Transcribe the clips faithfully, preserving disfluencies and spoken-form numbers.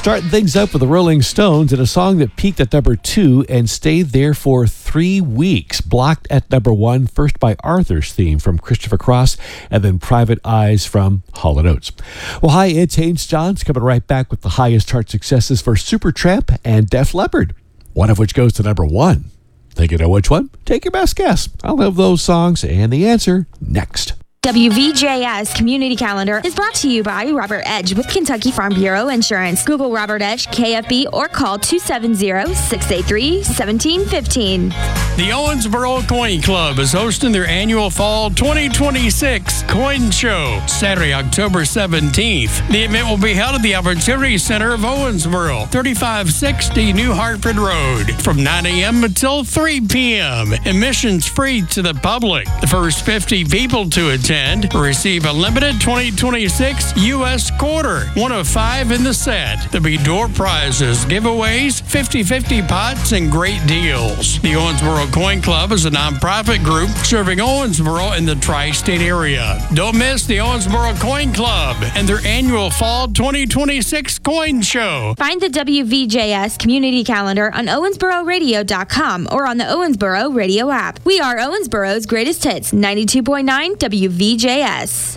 Starting things up with the Rolling Stones and a song that peaked at number two and stayed there for three weeks. Blocked at number one, first by Arthur's Theme from Christopher Cross, and then Private Eyes from Hall and Oates. Well, hi, it's Haynes Johns coming right back with the highest chart successes for Supertramp and Def Leppard, one of which goes to number one. Think you know which one? Take your best guess. I'll have those songs and the answer next. W V J S Community Calendar is brought to you by Robert Edge with Kentucky Farm Bureau Insurance. Google Robert Edge, K F B, or call two seven zero, six eight three, one seven one five. The Owensboro Coin Club is hosting their annual Fall twenty twenty-six Coin Show, Saturday, October seventeenth. The event will be held at the Opportunity Center of Owensboro, thirty-five sixty New Hartford Road, from nine a.m. until three p.m. Admission's free to the public. The first fifty people to attend receive a limited twenty twenty-six U S quarter, one of five in the set. There'll be door prizes, giveaways, fifty-fifty pots, and great deals. The Owensboro Coin Club is a nonprofit group serving Owensboro in the tri-state area. Don't miss the Owensboro Coin Club and their annual Fall twenty twenty-six Coin Show. Find the W V J S Community Calendar on owensboro radio dot com or on the Owensboro Radio app. We are Owensboro's greatest hits, ninety-two point nine W V J S.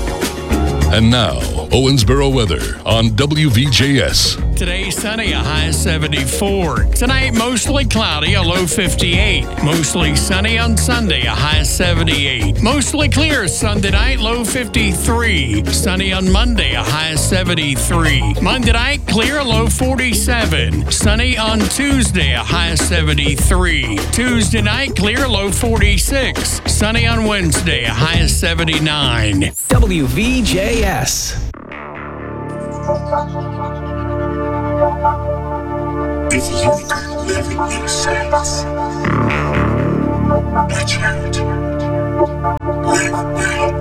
And now, Owensboro weather on W V J S. Today, sunny, a high seventy-four. Tonight, mostly cloudy, a low fifty-eight. Mostly sunny on Sunday, a high seventy-eight. Mostly clear Sunday night, low fifty-three. Sunny on Monday, a high seventy-three. Monday night, clear, low forty-seven. Sunny on Tuesday, a high seventy-three. Tuesday night, clear, low forty-six. Sunny on Wednesday, a high seventy-nine. W V J S. If you could live in your sense, watch out.